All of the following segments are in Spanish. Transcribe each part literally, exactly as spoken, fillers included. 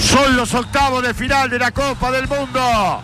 Son los octavos de final de la Copa del Mundo.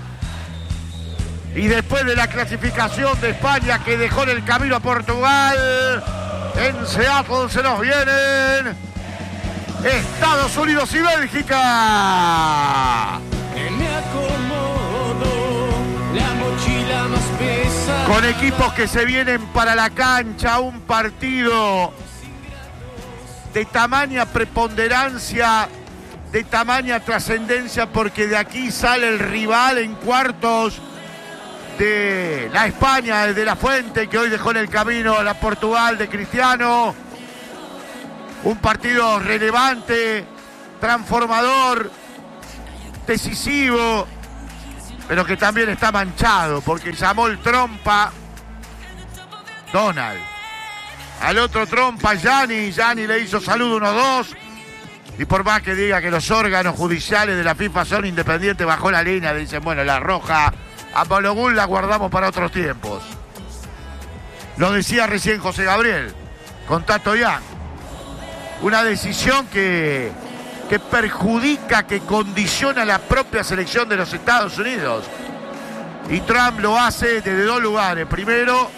Y después de la clasificación de España que dejó en el camino a Portugal, en Seattle se nos vienen Estados Unidos y Bélgica. Me acomodo, la mochila más pesada. Con equipos que se vienen para la cancha, un partido de tamaña preponderancia, de tamaña trascendencia, porque de aquí sale el rival en cuartos de la España, el de La Fuente, que hoy dejó en el camino a la Portugal de Cristiano. Un partido relevante, transformador, decisivo, pero que también está manchado, porque llamó el trompa Donald. Al otro trompa Gianni, Gianni le hizo saludo unos dos, y por más que diga que los órganos judiciales de la FIFA son independientes, bajó la línea, le dicen, bueno, la roja a Balogun la guardamos para otros tiempos. Lo decía recién José Gabriel, con Tato Young. Una decisión que, que perjudica, que condiciona la propia selección de los Estados Unidos. Y Trump lo hace desde dos lugares. Primero,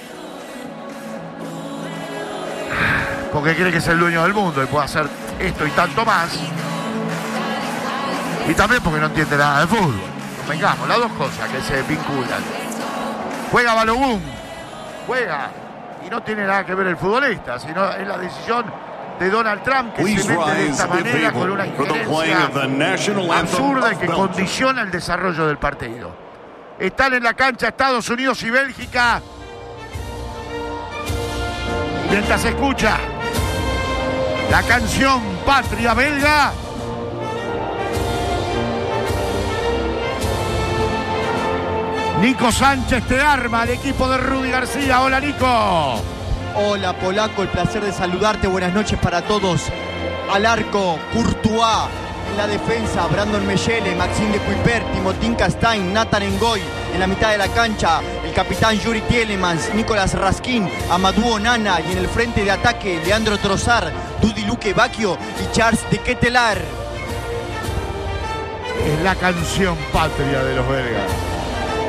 porque cree que es el dueño del mundo y puede hacer esto y tanto más. Y también porque no entiende nada de fútbol. Vengamos, las dos cosas que se vinculan. Juega Balogun, juega, y no tiene nada que ver el futbolista, sino es la decisión de Donald Trump, que se mete de esta manera con una injerencia absurda y que condiciona el desarrollo del partido. Están en la cancha Estados Unidos y Bélgica. Mientras se escucha la canción Patria Belga, Nico Sánchez te arma el equipo de Rudy García. Hola, Nico. Hola, Polaco, el placer de saludarte. Buenas noches para todos. Al arco, Courtois. En la defensa, Brandon Mellele, Maxime de Kuiper, Timothée Castaing, Nathan Ngoy. En la mitad de la cancha, el capitán Yuri Tielemans, Nicolas Raskin, Amadou Onana. Y en el frente de ataque, Leandro Trossard, Dudi Luque Bacchio y Charles de Ketelaere. Es la canción patria de los belgas.